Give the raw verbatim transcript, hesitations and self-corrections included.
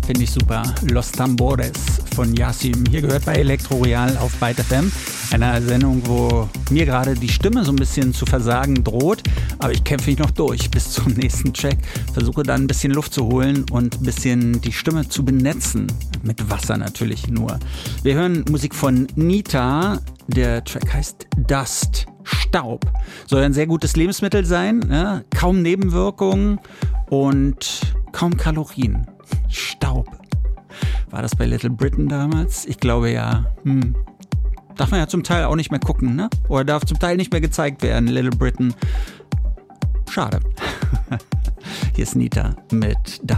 finde ich super. Los Tambores von Yasim. Hier gehört bei Elektro Royal auf Byte F M. Einer Sendung, wo mir gerade die Stimme so ein bisschen zu versagen droht. Aber ich kämpfe mich noch durch bis zum nächsten Track. Versuche dann ein bisschen Luft zu holen und ein bisschen die Stimme zu benetzen. Mit Wasser natürlich nur. Wir hören Musik von Nita. Der Track heißt Dust. Staub. Soll ein sehr gutes Lebensmittel sein. Ne? Kaum Nebenwirkungen und kaum Kalorien. Staub. War das bei Little Britain damals? Ich glaube ja. Hm. Darf man ja zum Teil auch nicht mehr gucken, ne? Oder darf zum Teil nicht mehr gezeigt werden, Little Britain. Schade. Hier ist Nita mit Dust.